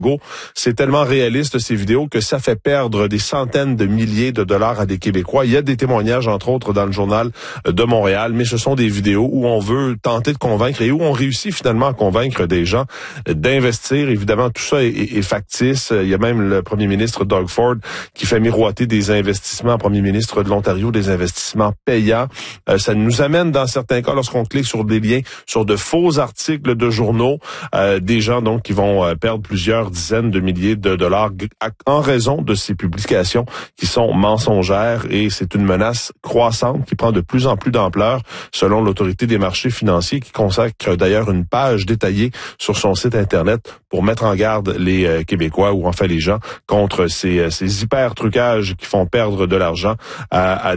C'est tellement réaliste, ces vidéos, que ça fait perdre des centaines de milliers de dollars à des Québécois. Il y a des témoignages, entre autres, dans le Journal de Montréal, mais ce sont des vidéos où on veut tenter de convaincre et où on réussit finalement à convaincre des gens d'investir. Évidemment, tout ça est factice. Il y a même le premier ministre Doug Ford qui fait miroiter des investissements, premier ministre de l'Ontario, des investissements payants. Ça nous amène, dans certains cas, lorsqu'on clique sur des liens, sur de faux articles de journaux, des gens donc qui vont perdre plusieurs dizaines de milliers de dollars en raison de ces publications qui sont mensongères, et c'est une menace croissante qui prend de plus en plus d'ampleur selon l'Autorité des marchés financiers, qui consacre d'ailleurs une page détaillée sur son site Internet pour mettre en garde les Québécois, ou enfin les gens, contre ces hyper trucages qui font perdre de l'argent à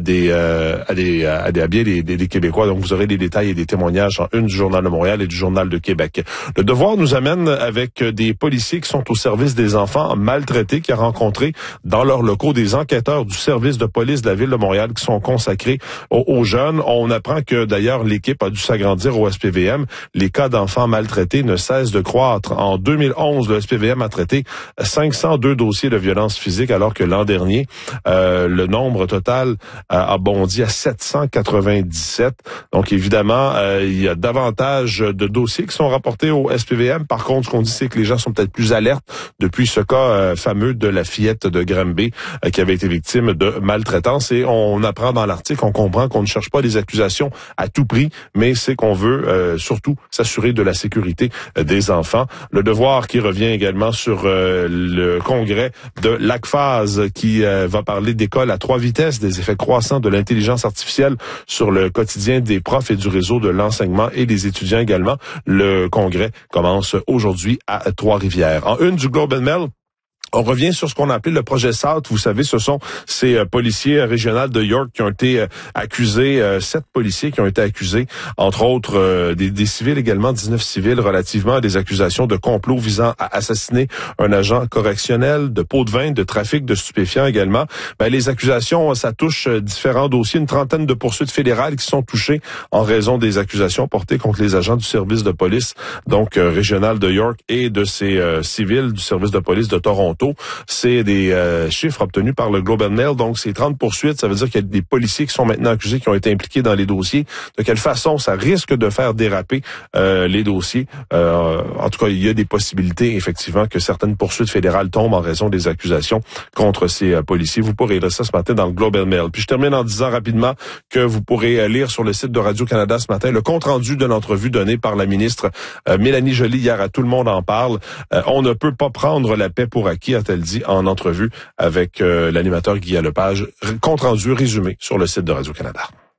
bien des Québécois. Donc vous aurez des détails et des témoignages en une du Journal de Montréal et du Journal de Québec. Le Devoir nous amène avec des policiers qui sont au service des enfants maltraités, qui a rencontré dans leurs locaux des enquêteurs du service de police de la Ville de Montréal qui sont consacrés aux jeunes. On apprend que d'ailleurs l'équipe a dû s'agrandir au SPVM. Les cas d'enfants maltraités ne cessent de croître. En 2011, le SPVM a traité 502 dossiers de violence physique, alors que l'an dernier, le nombre total a bondi à 797. Donc évidemment, il y a davantage de dossiers qui sont rapportés au SPVM. Par contre, ce qu'on dit, c'est que les gens sont peut-être plus alertes depuis ce cas fameux de la fillette de Granby qui avait été victime de maltraitance. Et on apprend dans l'article, on comprend qu'on ne cherche pas des accusations à tout prix, mais c'est qu'on veut surtout s'assurer de la sécurité des enfants. Le Devoir qui revient également sur le congrès de l'ACFAS qui va parler d'école à 3 vitesses, des effets croissants de l'intelligence artificielle sur le quotidien des profs et du réseau de l'enseignement et des étudiants également. Le congrès commence aujourd'hui à Trois-Rivières. En une du Globe and Mail, on revient sur ce qu'on a appelé le projet SALT. Vous savez, ce sont ces policiers régionaux de York qui ont été accusés, 7 policiers qui ont été accusés, entre autres des civils également, 19 civils, relativement à des accusations de complot visant à assassiner un agent correctionnel, de pots de vin, de trafic de stupéfiants également. Les accusations, ça touche différents dossiers, une trentaine de poursuites fédérales qui sont touchées en raison des accusations portées contre les agents du service de police, donc régional de York, et de ces civils du service de police de Toronto. C'est des chiffres obtenus par le Globe and Mail. Donc, c'est 30 poursuites. Ça veut dire qu'il y a des policiers qui sont maintenant accusés, qui ont été impliqués dans les dossiers. De quelle façon ça risque de faire déraper les dossiers? En tout cas, il y a des possibilités, effectivement, que certaines poursuites fédérales tombent en raison des accusations contre ces policiers. Vous pourrez lire ça ce matin dans le Globe and Mail. Puis, je termine en disant rapidement que vous pourrez lire sur le site de Radio-Canada ce matin le compte-rendu de l'entrevue donnée par la ministre Mélanie Joly hier à Tout le monde en parle. On ne peut pas prendre la paix pour acquis, a-t-elle dit en entrevue avec l'animateur Guy Lepage. Compte rendu résumé sur le site de Radio-Canada.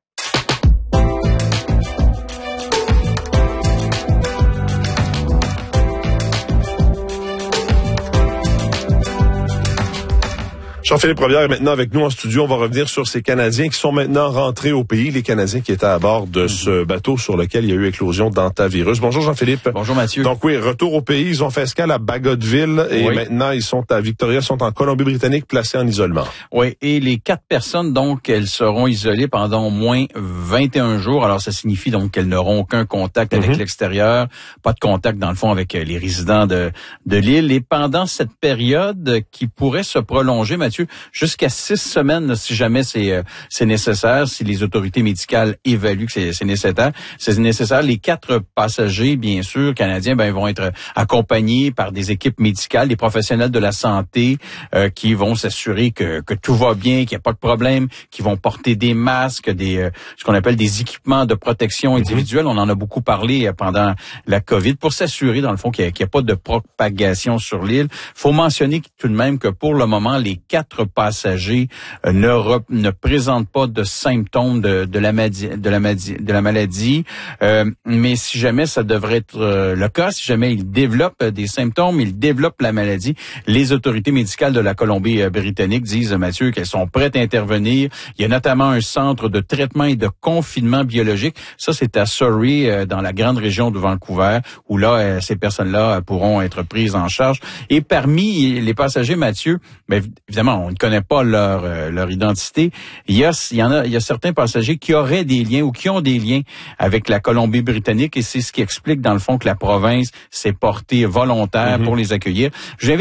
Jean-Philippe Robillard est maintenant avec nous en studio. On va revenir sur ces Canadiens qui sont maintenant rentrés au pays, les Canadiens qui étaient à bord de ce bateau sur lequel il y a eu éclosion d'hantavirus. Bonjour Jean-Philippe. Bonjour Mathieu. Donc oui, retour au pays. Ils ont fait escale à Bagotville et maintenant ils sont à Victoria, sont en Colombie-Britannique, placés en isolement. Oui, et les 4 personnes, donc, elles seront isolées pendant au moins 21 jours. Alors ça signifie donc qu'elles n'auront aucun contact avec l'extérieur, pas de contact dans le fond avec les résidents de l'île. Et pendant cette période qui pourrait se prolonger, Mathieu, jusqu'à 6 semaines, là, si jamais c'est nécessaire, si les autorités médicales évaluent que c'est nécessaire. Les 4 passagers, bien sûr, canadiens, vont être accompagnés par des équipes médicales, des professionnels de la santé qui vont s'assurer que tout va bien, qu'il n'y a pas de problème, qui vont porter des masques, ce qu'on appelle des équipements de protection individuelle. On en a beaucoup parlé pendant la COVID pour s'assurer, dans le fond, qu'il n'y a pas de propagation sur l'île. Faut mentionner tout de même que pour le moment, les 4 passagers ne présentent pas de symptômes de la maladie. Mais si jamais ça devrait être le cas, si jamais ils développent des symptômes, ils développent la maladie, les autorités médicales de la Colombie-Britannique disent, Mathieu, qu'elles sont prêtes à intervenir. Il y a notamment un centre de traitement et de confinement biologique. Ça, c'est à Surrey, dans la grande région de Vancouver, où là, ces personnes-là pourront être prises en charge. Et parmi les passagers, Mathieu, évidemment, on ne connaît pas leur identité. Il y a certains passagers qui auraient des liens ou qui ont des liens avec la Colombie-Britannique, et c'est ce qui explique, dans le fond, que la province s'est portée volontaire pour les accueillir.